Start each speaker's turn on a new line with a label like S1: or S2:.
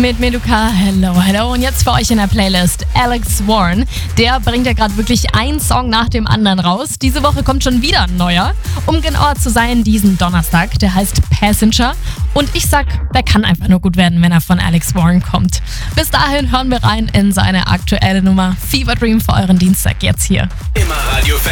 S1: mit Meduka. Hello, hello. Und jetzt für euch in der Playlist Alex Warren. Der bringt ja gerade wirklich einen Song nach dem anderen raus. Diese Woche kommt schon wieder ein neuer. Um genauer zu sein, diesen Donnerstag. Der heißt Passenger. Und ich sag, der kann einfach nur gut werden, wenn er von Alex Warren kommt. Bis dahin hören wir rein in seine aktuelle Nummer Fever Dream für euren Dienstag jetzt hier.
S2: Immer Radio Fan.